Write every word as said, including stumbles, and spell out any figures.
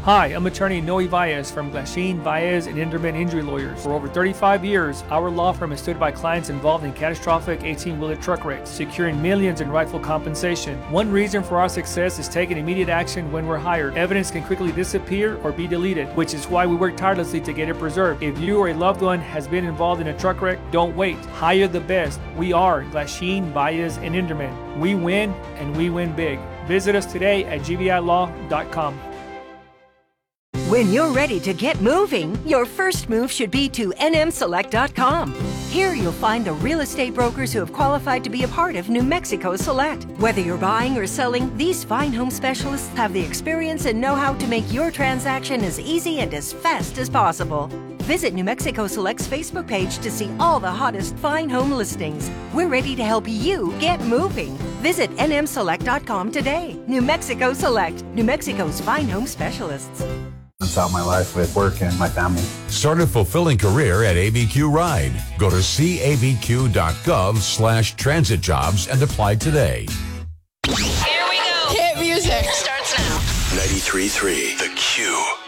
Hi, I'm attorney Noe Baez from Glasheen, Baez, and Inderman Injury Lawyers. For over thirty-five years, our law firm has stood by clients involved in catastrophic eighteen-wheeler truck wrecks, securing millions in rightful compensation. One reason for our success is taking immediate action when we're hired. Evidence can quickly disappear or be deleted, which is why we work tirelessly to get it preserved. If you or a loved one has been involved in a truck wreck, don't wait. Hire the best. We are Glasheen, Baez, and Inderman. We win, and we win big. Visit us today at G B I law dot com. When you're ready to get moving, your first move should be to N M select dot com. Here you'll find the real estate brokers who have qualified to be a part of New Mexico Select. Whether you're buying or selling, these fine home specialists have the experience and know-how to make your transaction as easy and as fast as possible. Visit New Mexico Select's Facebook page to see all the hottest fine home listings. We're ready to help you get moving. Visit N M select dot com today. New Mexico Select, New Mexico's fine home specialists. Out my life with work and my family. Start a fulfilling career at A B Q Ride. Go to C A B Q dot gov slash transit jobs and apply today. Here we go. Hit music. Starts now. ninety-three point three The Q.